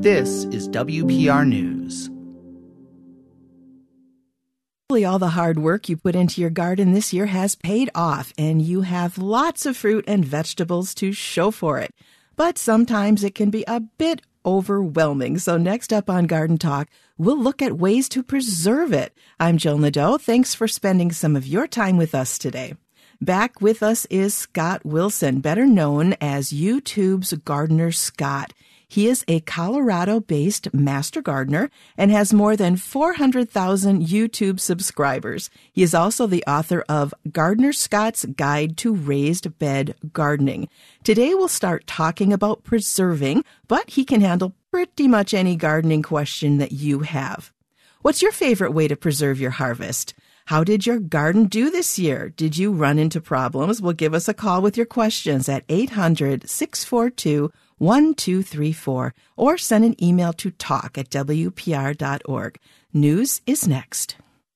This is WPR News. All the hard work you put into your garden this year has paid off, and you have lots of fruit and vegetables to show for it. But sometimes it can be a bit overwhelming. So next up on Garden Talk, we'll look at ways to preserve it. I'm Joan Nadeau. Thanks for spending some of your time with us today. Back with us is Scott Wilson, better known as YouTube's Gardener Scott. He is a Colorado-based master gardener and has more than 400,000 YouTube subscribers. He is also the author of Gardener Scott's Guide to Raised Bed Gardening. Today we'll start talking about preserving, but he can handle pretty much any gardening question that you have. What's your favorite way to preserve your harvest? How did your garden do this year? Did you run into problems? Well, give us a call with your questions at 800-642-1234 or send an email to talk@wpr.org. News is next.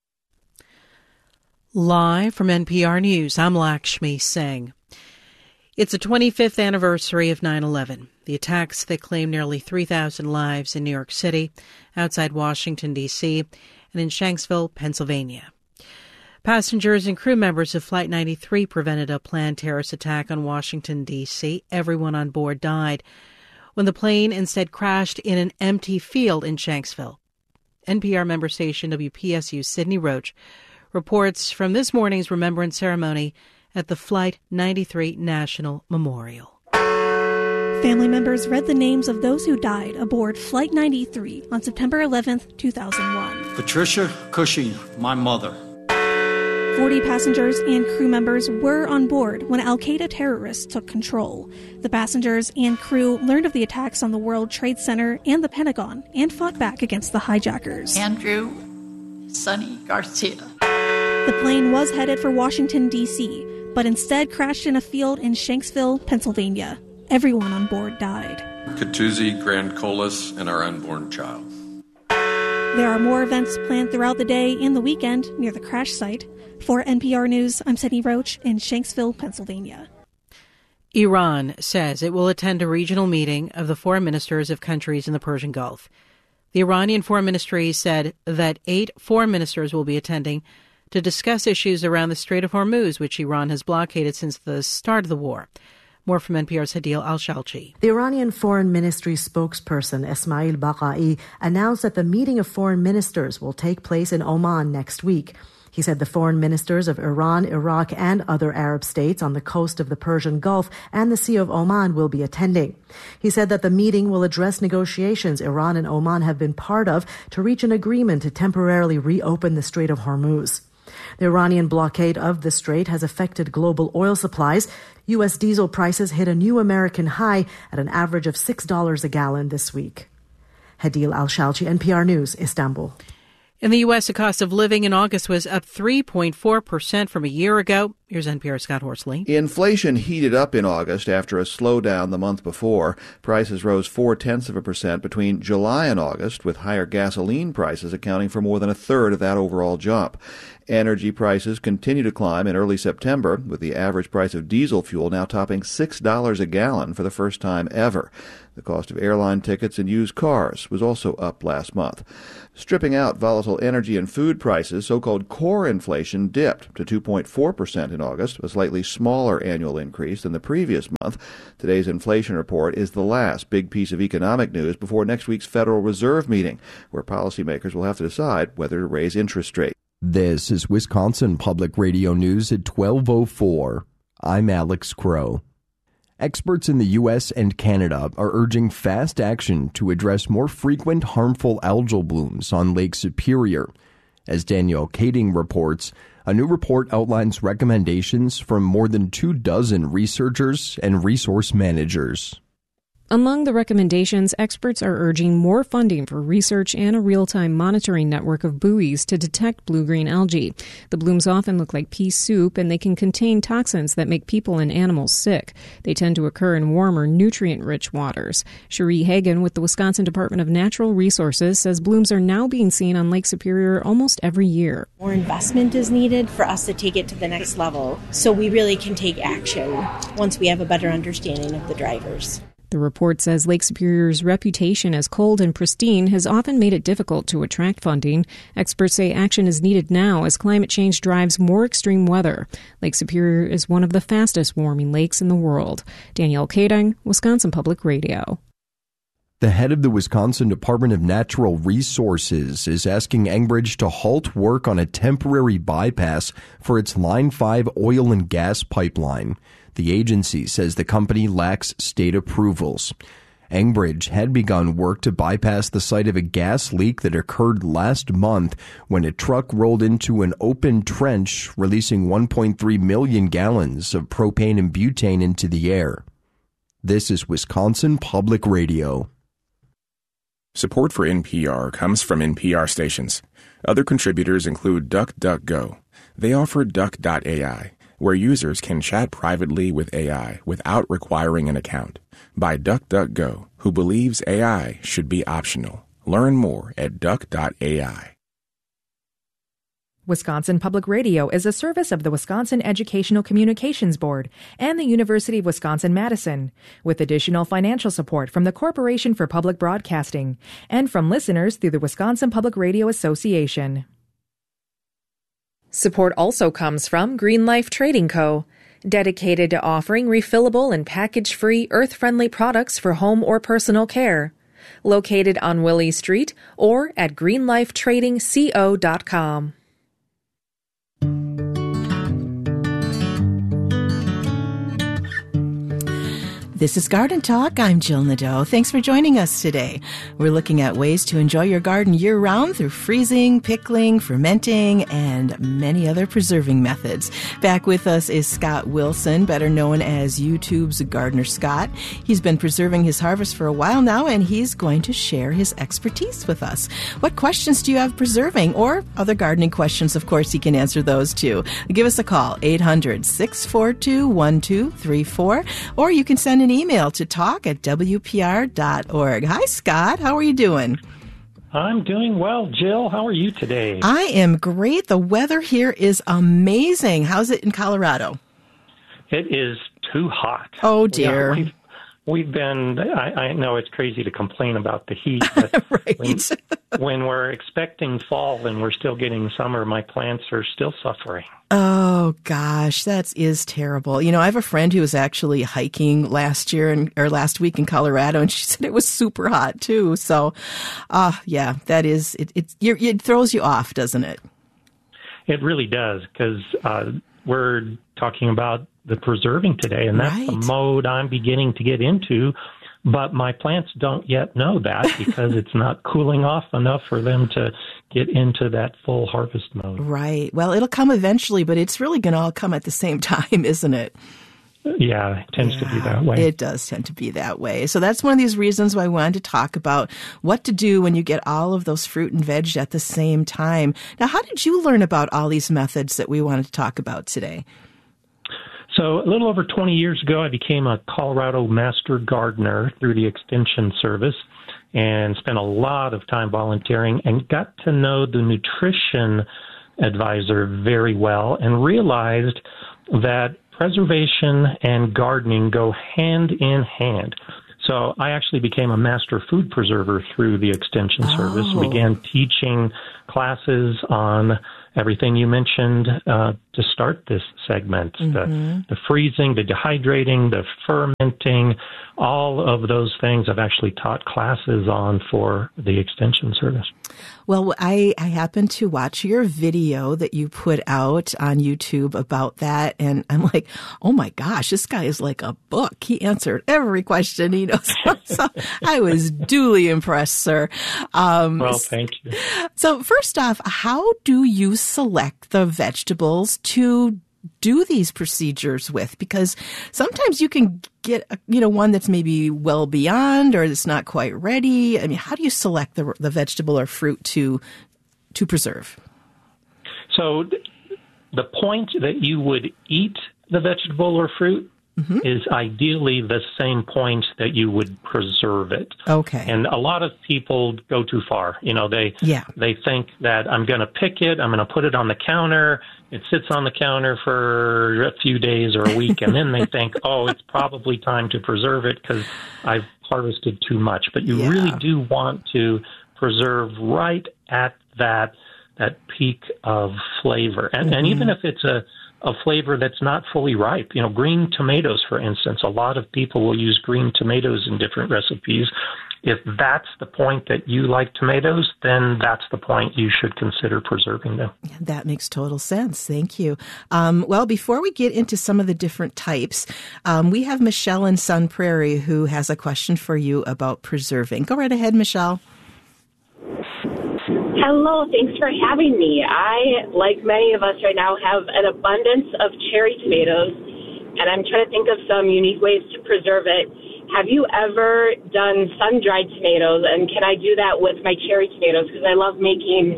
Live from NPR News, I'm Lakshmi Singh. It's the 25th anniversary of 9/11, the attacks that claimed nearly 3,000 lives in New York City, outside Washington, D.C., and in Shanksville, Pennsylvania. Passengers and crew members of Flight 93 prevented a planned terrorist attack on Washington, D.C. Everyone on board died when the plane instead crashed in an empty field in Shanksville. NPR member station WPSU's Sydney Roach reports from this morning's remembrance ceremony at the Flight 93 National Memorial. Family members read the names of those who died aboard Flight 93 on September 11th, 2001. Patricia Cushing, my mother. 40 passengers and crew members were on board when al-Qaeda terrorists took control. The passengers and crew learned of the attacks on the World Trade Center and the Pentagon and fought back against the hijackers. Andrew Sonny Garcia. The plane was headed for Washington, D.C., but instead crashed in a field in Shanksville, Pennsylvania. Everyone on board died. Katuzi Grand Colas and our unborn child. There are more events planned throughout the day and the weekend near the crash site. For NPR News, I'm Sydney Roach in Shanksville, Pennsylvania. Iran says it will attend a regional meeting of the foreign ministers of countries in the Persian Gulf. The Iranian Foreign Ministry said that 8 foreign ministers will be attending to discuss issues around the Strait of Hormuz, which Iran has blockaded since the start of the war. More from NPR's Hadil Al-Shalchi. The Iranian Foreign Ministry spokesperson Esmail Baqai announced that the meeting of foreign ministers will take place in Oman next week. He said the foreign ministers of Iran, Iraq, and other Arab states on the coast of the Persian Gulf and the Sea of Oman will be attending. He said that the meeting will address negotiations Iran and Oman have been part of to reach an agreement to temporarily reopen the Strait of Hormuz. The Iranian blockade of the strait has affected global oil supplies. U.S. diesel prices hit a new American high at an average of $6 a gallon this week. Hadil Al-Shalchi, NPR News, Istanbul. In the U.S., the cost of living in August was up 3.4% from a year ago. Here's NPR's Scott Horsley. Inflation heated up in August after a slowdown the month before. Prices rose 0.4% between July and August, with higher gasoline prices accounting for more than a third of that overall jump. Energy prices continue to climb in early September, with the average price of diesel fuel now topping $6 a gallon for the first time ever. The cost of airline tickets and used cars was also up last month. Stripping out volatile energy and food prices, so-called core inflation dipped to 2.4% in August, a slightly smaller annual increase than the previous month. Today's inflation report is the last big piece of economic news before next week's Federal Reserve meeting, where policymakers will have to decide whether to raise interest rates. This is Wisconsin Public Radio News at 12:04. I'm Alex Crow. Experts in the U.S. and Canada are urging fast action to address more frequent harmful algal blooms on Lake Superior. As Danielle Kading reports, a new report outlines recommendations from more than 24 researchers and resource managers. Among the recommendations, experts are urging more funding for research and a real-time monitoring network of buoys to detect blue-green algae. The blooms often look like pea soup, and they can contain toxins that make people and animals sick. They tend to occur in warmer, nutrient-rich waters. Cherie Hagan with the Wisconsin Department of Natural Resources says blooms are now being seen on Lake Superior almost every year. More investment is needed for us to take it to the next level, so we really can take action once we have a better understanding of the drivers. The report says Lake Superior's reputation as cold and pristine has often made it difficult to attract funding. Experts say action is needed now as climate change drives more extreme weather. Lake Superior is one of the fastest warming lakes in the world. Danielle Kading, Wisconsin Public Radio. The head of the Wisconsin Department of Natural Resources is asking Enbridge to halt work on a temporary bypass for its Line 5 oil and gas pipeline. The agency says the company lacks state approvals. Enbridge had begun work to bypass the site of a gas leak that occurred last month when a truck rolled into an open trench, releasing 1.3 million gallons of propane and butane into the air. This is Wisconsin Public Radio. Support for NPR comes from NPR stations. Other contributors include DuckDuckGo. They offer Duck.ai, where users can chat privately with AI without requiring an account. By DuckDuckGo, who believes AI should be optional. Learn more at Duck.ai. Wisconsin Public Radio is a service of the Wisconsin Educational Communications Board and the University of Wisconsin-Madison, with additional financial support from the Corporation for Public Broadcasting and from listeners through the Wisconsin Public Radio Association. Support also comes from Green Life Trading Co., dedicated to offering refillable and package-free earth-friendly products for home or personal care. Located on Willie Street or at greenlifetradingco.com. This is Garden Talk. I'm Jill Nadeau. Thanks for joining us today. We're looking at ways to enjoy your garden year-round through freezing, pickling, fermenting, and many other preserving methods. Back with us is Scott Wilson, better known as YouTube's Gardener Scott. He's been preserving his harvest for a while now, and he's going to share his expertise with us. What questions do you have preserving, or other gardening questions? Of course, he can answer those too. Give us a call, 800-642-1234, or you can send an email to talk@wpr.org. Hi, Scott. How are you doing? I'm doing well, Jill. How are you today? I am great. The weather here is amazing. How's it in Colorado? It is too hot. Oh, dear. We've been, I know it's crazy to complain about the heat, but right. when we're expecting fall and we're still getting summer, my plants are still suffering. Oh, gosh, that is terrible. You know, I have a friend who was actually hiking last week in Colorado, and she said it was super hot, too. So, yeah, that is, it throws you off, doesn't it? It really does, because we're talking about the preserving today, and that's the mode I'm beginning to get into. But my plants don't yet know that because it's not cooling off enough for them to get into that full harvest mode. Right. Well, it'll come eventually, but it's really going to all come at the same time, isn't it? Yeah, it tends to be that way. It does tend to be that way. So that's one of these reasons why I wanted to talk about what to do when you get all of those fruit and veg at the same time. Now, how did you learn about all these methods that we wanted to talk about today? So a little over 20 years ago, I became a Colorado Master Gardener through the Extension Service and spent a lot of time volunteering and got to know the nutrition advisor very well and realized that preservation and gardening go hand in hand. So I actually became a master food preserver through the Extension Service and began teaching classes on everything you mentioned to start this segment, the freezing, the dehydrating, the fermenting, all of those things I've actually taught classes on for the Extension Service. Well, I happened to watch your video that you put out on YouTube about that, and I'm like, oh my gosh, this guy is like a book. He answered every question he knows. So I was duly impressed, sir. Well, thank you. So first off, how do you select the vegetables to do these procedures with? Because sometimes you can get, one that's maybe well beyond or that's not quite ready. I mean, how do you select the vegetable or fruit to preserve? So the point that you would eat the vegetable or fruit is ideally the same point that you would preserve it. Okay. And a lot of people go too far. They think that I'm going to pick it, I'm going to put it on the counter. It sits on the counter for a few days or a week, and then they think, oh, it's probably time to preserve it because I've harvested too much. But you really do want to preserve right at that peak of flavor. And even if it's a flavor that's not fully ripe. Green tomatoes, for instance, a lot of people will use green tomatoes in different recipes. If that's the point that you like tomatoes, then that's the point you should consider preserving them. That makes total sense. Thank you. Well, before we get into some of the different types, we have Michelle in Sun Prairie who has a question for you about preserving. Go right ahead, Michelle. Hello, thanks for having me. I, like many of us right now, have an abundance of cherry tomatoes, and I'm trying to think of some unique ways to preserve it. Have you ever done sun-dried tomatoes, and can I do that with my cherry tomatoes? Because I love making,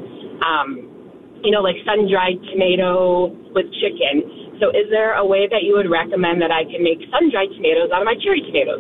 like sun-dried tomato with chicken. So is there a way that you would recommend that I can make sun-dried tomatoes out of my cherry tomatoes?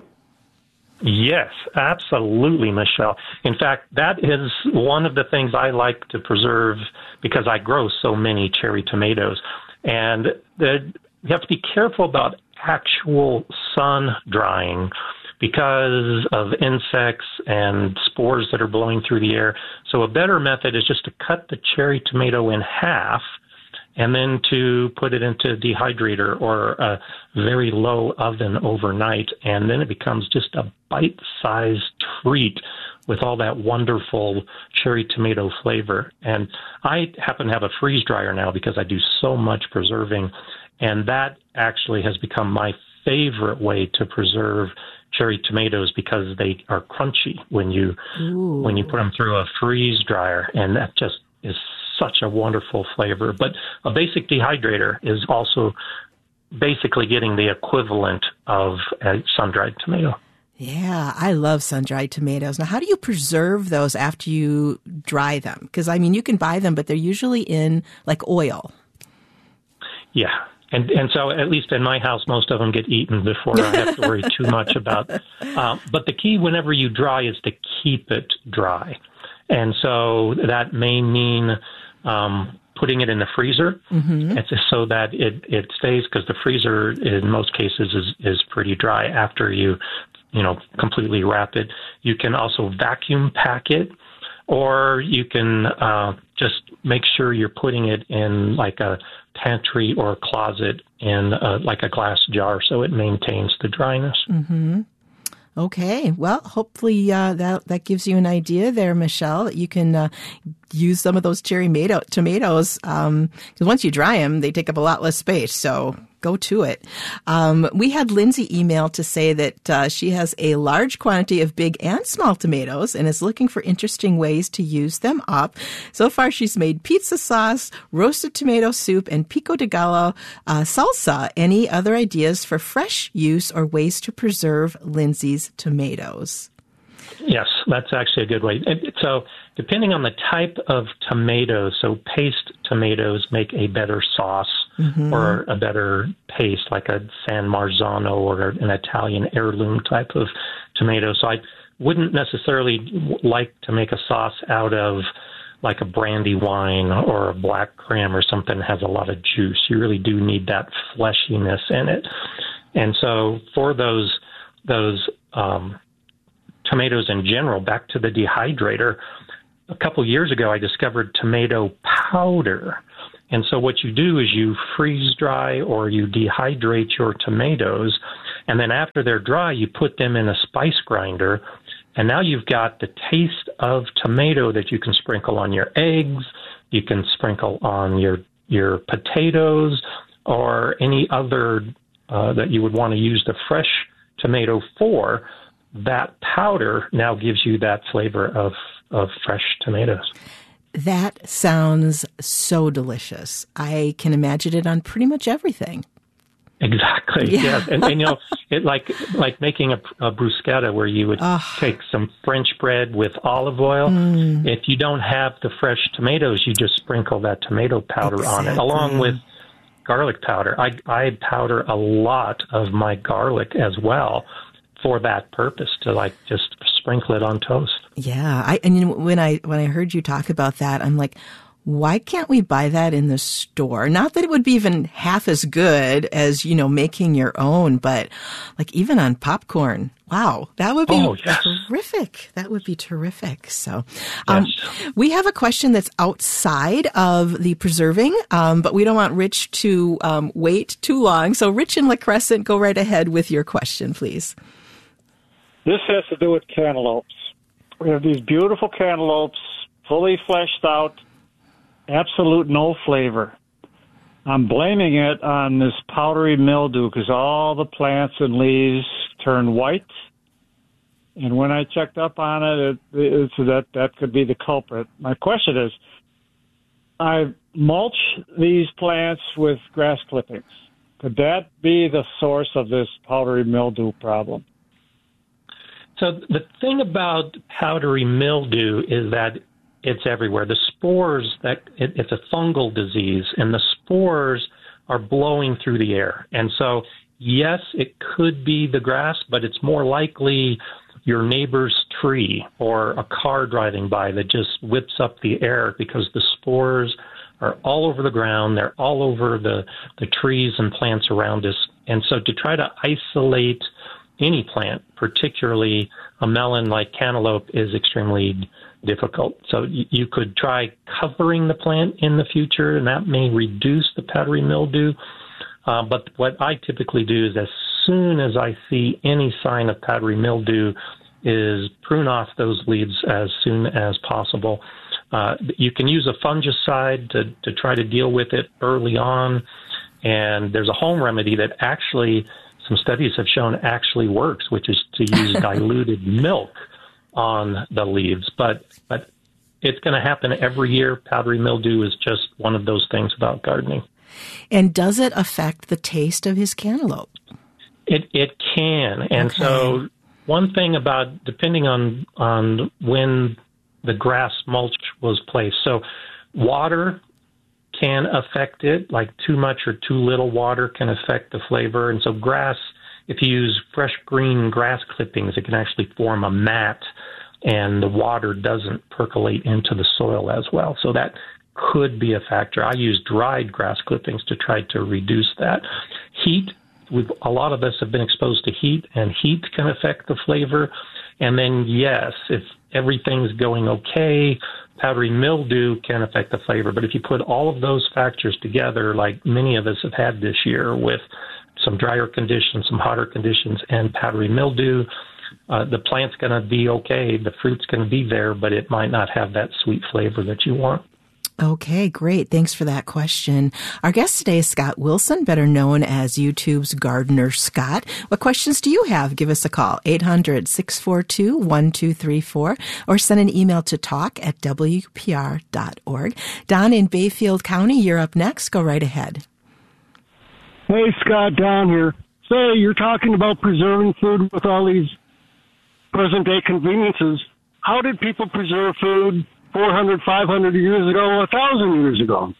Yes, absolutely, Michelle. In fact, that is one of the things I like to preserve because I grow so many cherry tomatoes. And you have to be careful about actual sun drying because of insects and spores that are blowing through the air. So a better method is just to cut the cherry tomato in half and then to put it into a dehydrator or a very low oven overnight, and then it becomes just a bite-sized treat with all that wonderful cherry tomato flavor. And I happen to have a freeze dryer now because I do so much preserving, and that actually has become my favorite way to preserve cherry tomatoes because they are crunchy when you put them through a freeze dryer, and that just is such a wonderful flavor. But a basic dehydrator is also basically getting the equivalent of a sun-dried tomato. Yeah, I love sun-dried tomatoes. Now, how do you preserve those after you dry them? Because, you can buy them, but they're usually in, oil. Yeah. And so, at least in my house, most of them get eaten before I have to worry too much about. But the key whenever you dry is to keep it dry. And so that may mean putting it in the freezer so that it stays, because the freezer in most cases is pretty dry after you completely wrap it. You can also vacuum pack it, or you can just make sure you're putting it in like a pantry or a closet in like a glass jar so it maintains the dryness. Okay. Well, hopefully that gives you an idea there, Michelle. You can use some of those cherry tomatoes because once you dry them, they take up a lot less space. So go to it. We had Lindsay email to say that she has a large quantity of big and small tomatoes and is looking for interesting ways to use them up. So far, she's made pizza sauce, roasted tomato soup, and pico de gallo salsa. Any other ideas for fresh use or ways to preserve Lindsay's tomatoes? Yes, that's actually a good way. So depending on the type of tomato, so paste tomatoes make a better sauce or a better paste, like a San Marzano or an Italian heirloom type of tomato. So I wouldn't necessarily like to make a sauce out of like a brandy wine or a black creme or something that has a lot of juice. You really do need that fleshiness in it. And so for those tomatoes in general, back to the dehydrator, a couple years ago I discovered tomato powder. And so what you do is you freeze dry or you dehydrate your tomatoes, and then after they're dry, you put them in a spice grinder, and now you've got the taste of tomato that you can sprinkle on your eggs, you can sprinkle on your potatoes, or any other that you would want to use the fresh tomato for. That powder now gives you that flavor of fresh tomatoes. That sounds so delicious. I can imagine it on pretty much everything. Exactly. Yeah. Yes. And it like making a bruschetta where you would take some French bread with olive oil. If you don't have the fresh tomatoes, you just sprinkle that tomato powder on it, along with garlic powder. I powder a lot of my garlic as well for that purpose, to like just sprinkle it on toast. Yeah, when I heard you talk about that, I'm like, why can't we buy that in the store? Not that it would be even half as good as, making your own, but like even on popcorn. Wow, that would be terrific. That would be terrific. So we have a question that's outside of the preserving, but we don't want Rich to wait too long. So Rich in La Crescent, go right ahead with your question, please. This has to do with cantaloupes. We have these beautiful cantaloupes, fully fleshed out, absolute no flavor. I'm blaming it on this powdery mildew because all the plants and leaves turn white. And when I checked up on it, that could be the culprit. My question is, I mulch these plants with grass clippings. Could that be the source of this powdery mildew problem? So the thing about powdery mildew is that it's everywhere. The spores, it's a fungal disease, and the spores are blowing through the air. And so, yes, it could be the grass, but it's more likely your neighbor's tree or a car driving by that just whips up the air, because the spores are all over the ground. They're all over the trees and plants around us. And so to try to isolate any plant, particularly a melon like cantaloupe, is extremely difficult. So you could try covering the plant in the future, and that may reduce the powdery mildew. But what I typically do is, as soon as I see any sign of powdery mildew, is prune off those leaves as soon as possible. You can use a fungicide to try to deal with it early on. And there's a home remedy that actually, some studies have shown actually works, which is to use diluted milk on the leaves. But it's going to happen every year. Powdery mildew is just one of those things about gardening. And does it affect the taste of his cantaloupe? It can. And so one thing about, depending on when the grass mulch was placed, so water can affect it, like too much or too little water can affect the flavor. And so grass, if you use fresh green grass clippings, it can actually form a mat, and the water doesn't percolate into the soil as well. So that could be a factor. I use dried grass clippings to try to reduce that. Heat, a lot of us have been exposed to heat, and heat can affect the flavor. And then, yes, if everything's going okay, powdery mildew can affect the flavor. But if you put all of those factors together, like many of us have had this year with some drier conditions, some hotter conditions, and powdery mildew, the plant's going to be okay, the fruit's going to be there, but it might not have that sweet flavor that you want. Okay, great. Thanks for that question. Our guest today is Scott Wilson, better known as YouTube's Gardener Scott. What questions do you have? Give us a call, 800-642-1234, or send an email to talk@wpr.org. Don in Bayfield County, you're up next. Go right ahead. Hey, Scott, Don here. Say, you're talking about preserving food with all these present-day conveniences. How did people preserve food 400, 500 years ago, 1,000 years ago?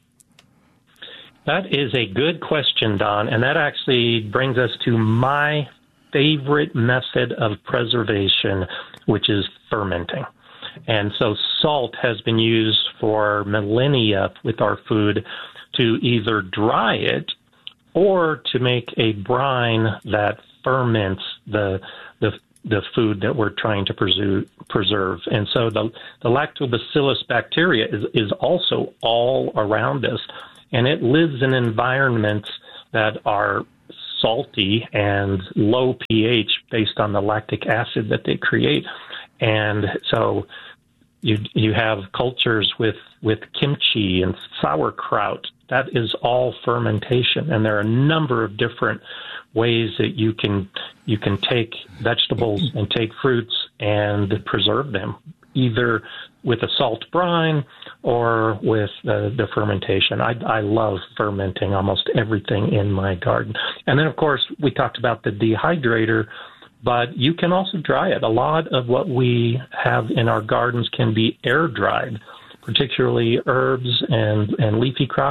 That is a good question, Don, and that actually brings us to my favorite method of preservation, which is fermenting. And so salt has been used for millennia with our food to either dry it or to make a brine that ferments the food that we're trying to preserve. And so the lactobacillus bacteria is also all around us, and it lives in environments that are salty and low pH based on the lactic acid that they create. And so you have cultures with kimchi and sauerkraut. That is all fermentation, and there are a number of different ways that you can take vegetables and take fruits and preserve them, either with a salt brine or with the fermentation. I love fermenting almost everything in my garden. And then, of course, we talked about the dehydrator, but you can also dry it. A lot of what we have in our gardens can be air dried, particularly herbs and leafy crops.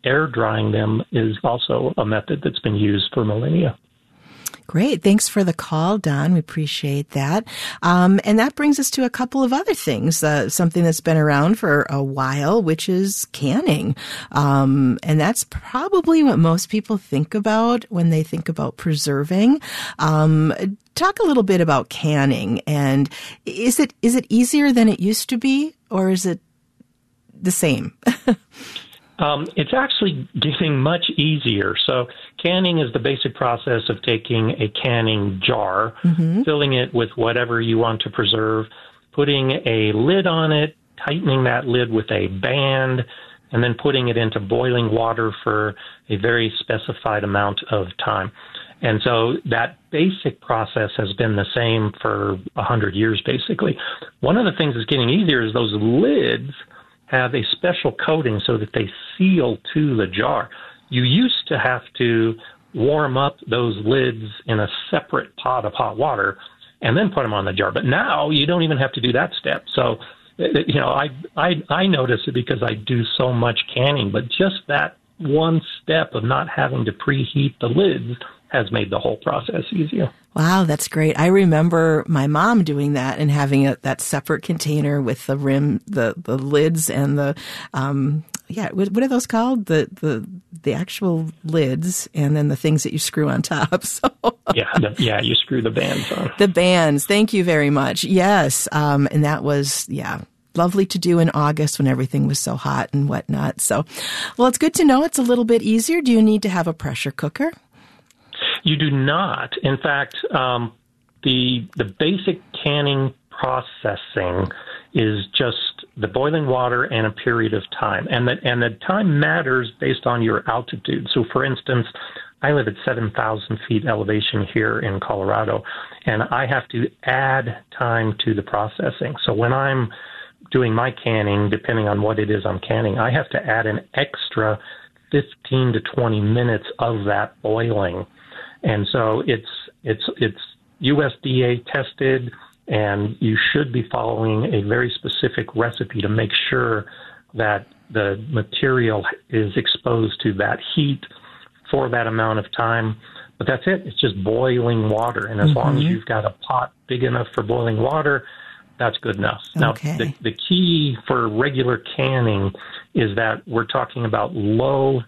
air drying them is also a method that's been used for millennia. Great. Thanks for the call, Don. We appreciate that. And that brings us to a couple of other things, something that's been around for a while, which is canning. And that's probably what most people think about when they think about preserving. Talk a little bit about canning. And is it easier than it used to be, or is it the same? It's actually getting much easier. So canning is the basic process of taking a canning jar, filling it with whatever you want to preserve, putting a lid on it, tightening that lid with a band, and then putting it into boiling water for a very specified amount of time. And so that basic process has been the same for 100 years, basically. One of the things that's getting easier is those lids have a special coating so that they seal to the jar. You used to have to warm up those lids in a separate pot of hot water and then put them on the jar. But now you don't even have to do that step. So, I notice it because I do so much canning, but just that one step of not having to preheat the lids has made the whole process easier. Wow, that's great. I remember my mom doing that and having that separate container with the rim, the lids, and the what are those called? The actual lids, and then the things that you screw on top. So you screw the bands on. The bands. Thank you very much. Yes, and that was lovely to do in August when everything was so hot and whatnot. So, well, it's good to know it's a little bit easier. Do you need to have a pressure cooker? You do not. In fact, the basic canning processing is just the boiling water and a period of time. And the time matters based on your altitude. So, for instance, I live at 7,000 feet elevation here in Colorado, and I have to add time to the processing. So when I'm doing my canning, depending on what it is I'm canning, I have to add an extra 15 to 20 minutes of that boiling. And so it's USDA tested, and you should be following a very specific recipe to make sure that the material is exposed to that heat for that amount of time. But that's it. It's just boiling water. And as long as you've got a pot big enough for boiling water, that's good enough. Okay. Now, the key for regular canning is that we're talking about low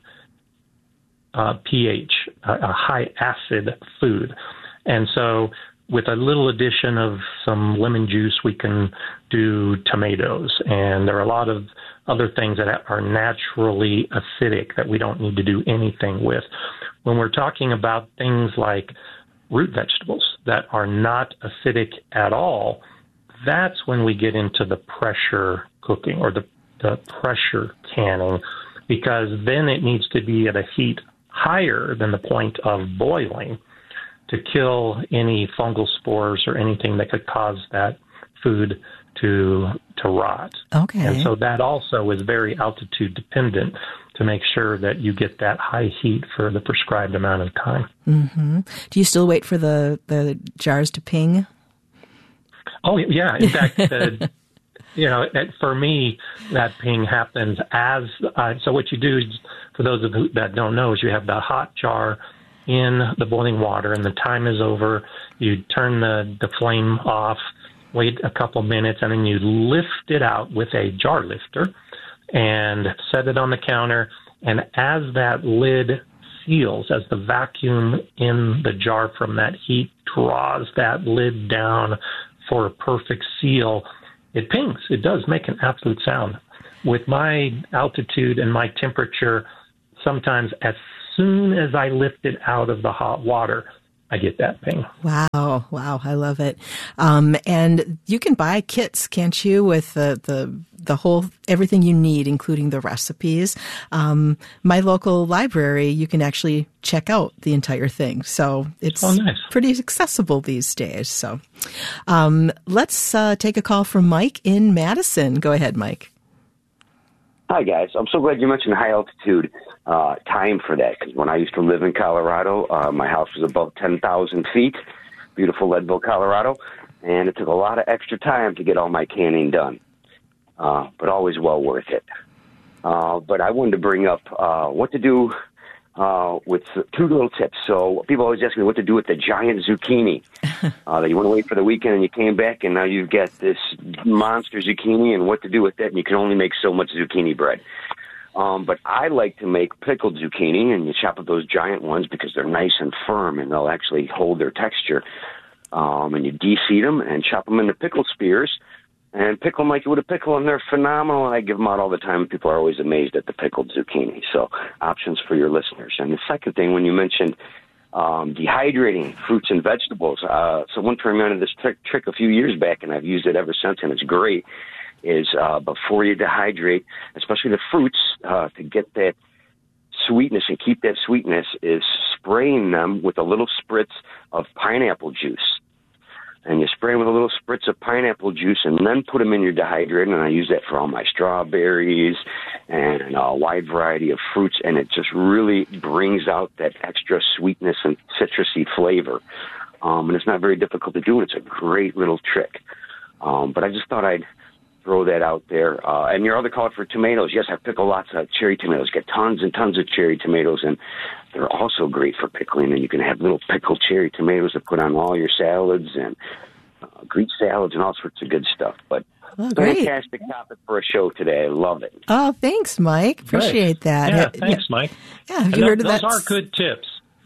pH, a high acid food. And so with a little addition of some lemon juice, we can do tomatoes. And there are a lot of other things that are naturally acidic that we don't need to do anything with. When we're talking about things like root vegetables that are not acidic at all, that's when we get into the pressure cooking or the pressure canning, because then it needs to be at a heat higher than the point of boiling to kill any fungal spores or anything that could cause that food to rot. Okay. And so that also is very altitude dependent to make sure that you get that high heat for the prescribed amount of time. Mm-hmm. Do you still wait for the jars to ping? Oh, yeah. In fact, for me, that ping happens as so what you do is, for those of you that don't know, is you have the hot jar in the boiling water, and the time is over. You turn the flame off, wait a couple minutes, and then you lift it out with a jar lifter and set it on the counter. And as that lid seals, as the vacuum in the jar from that heat draws that lid down for a perfect seal, it pings. It does make an absolute sound. With my altitude and my temperature, sometimes as soon as I lift it out of the hot water, I get that ping. Wow. I love it. And you can buy kits, can't you, with the whole, everything you need, including the recipes. My local library, you can actually check out the entire thing. So it's pretty accessible these days. So let's take a call from Mike in Madison. Go ahead, Mike. Hi, guys. I'm so glad you mentioned high altitude time for that, because when I used to live in Colorado, my house was above 10,000 feet, beautiful Leadville, Colorado, and it took a lot of extra time to get all my canning done, but always well worth it. But I wanted to bring up what to do with two little tips. So people always ask me what to do with the giant zucchini that you went away for the weekend and you came back and now you've got this monster zucchini and what to do with that. And you can only make so much zucchini bread. But I like to make pickled zucchini, and you chop up those giant ones because they're nice and firm and they'll actually hold their texture. And you de-seed them and chop them into pickle spears and pickle them like you would a pickle, and they're phenomenal. And I give them out all the time. People are always amazed at the pickled zucchini. So options for your listeners. And the second thing, when you mentioned dehydrating fruits and vegetables, someone turned me on to this trick a few years back, and I've used it ever since, and it's great, is before you dehydrate, especially the fruits, to get that sweetness and keep that sweetness, is spraying them with a little spritz of pineapple juice. And you spray them with a little spritz of pineapple juice and then put them in your dehydrator. And I use that for all my strawberries and a wide variety of fruits. And it just really brings out that extra sweetness and citrusy flavor. And it's not very difficult to do. And it's a great little trick. But I just thought I'd throw that out there. And your other call for tomatoes. Yes, I pickle lots of cherry tomatoes. Get tons and tons of cherry tomatoes, and they're also great for pickling. And you can have little pickled cherry tomatoes to put on all your salads and Greek salads and all sorts of good stuff. But fantastic topic for a show today. I love it. Oh, thanks, Mike. Appreciate that. Yeah, thanks, Mike. Yeah, have you heard of that? Those are good tips.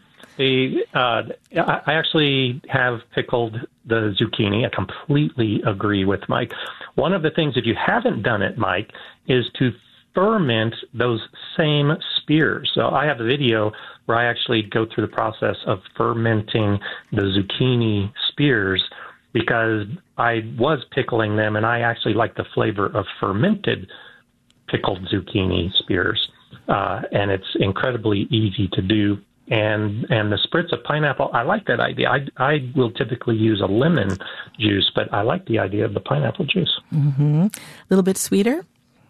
I actually have pickled the zucchini. I completely agree with Mike. One of the things, if you haven't done it, Mike, is to ferment those same spears. So I have a video where I actually go through the process of fermenting the zucchini spears because I was pickling them, and I actually like the flavor of fermented pickled zucchini spears. And it's incredibly easy to do. And the spritz of pineapple, I like that idea. I will typically use a lemon juice, but I like the idea of the pineapple juice. Mm-hmm. A little bit sweeter?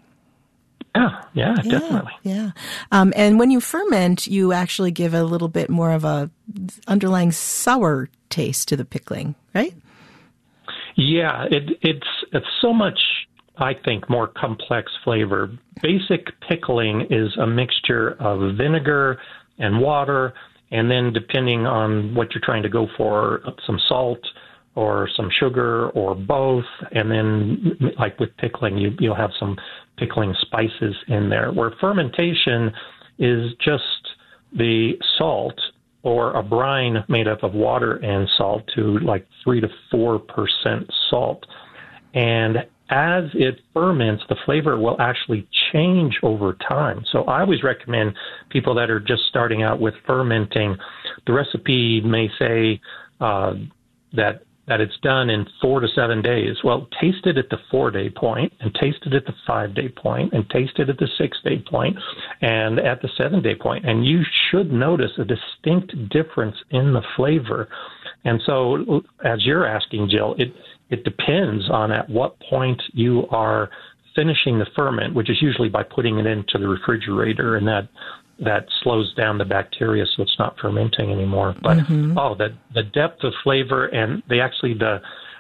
Yeah, definitely. Yeah. And when you ferment, you actually give a little bit more of a underlying sour taste to the pickling, right? Yeah, it's so much, I think, more complex flavor. Basic pickling is a mixture of vinegar and water, and then depending on what you're trying to go for, some salt or some sugar or both, and then like with pickling, you'll have some pickling spices in there, where fermentation is just the salt or a brine made up of water and salt to like 3 to 4% salt. And as it ferments, the flavor will actually change over time. So I always recommend people that are just starting out with fermenting, the recipe may say that it's done in 4 to 7 days. Well, taste it at the 4-day point, and taste it at the 5-day point, and taste it at the 6-day point, and at the 7-day point. And you should notice a distinct difference in the flavor. And so, as you're asking, Jill, it depends on at what point you are finishing the ferment, which is usually by putting it into the refrigerator, and that slows down the bacteria so it's not fermenting anymore. But the depth of flavor and the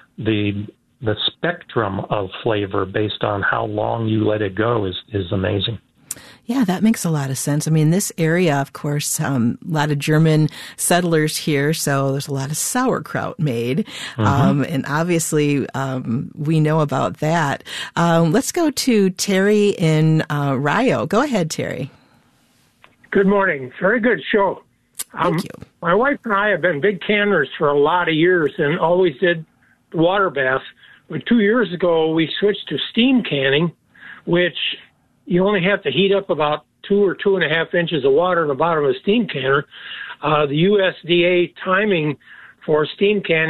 spectrum of flavor based on how long you let it go is amazing. Yeah, that makes a lot of sense. I mean, this area, of course, a lot of German settlers here, so there's a lot of sauerkraut made. And obviously, we know about that. Let's go to Terry in Rio. Go ahead, Terry. Good morning. Very good show. Thank you. My wife and I have been big canners for a lot of years and always did the water bath. But 2 years ago, we switched to steam canning, which you only have to heat up about 2 or 2.5 inches of water in the bottom of a steam canner. The USDA timing for steam canning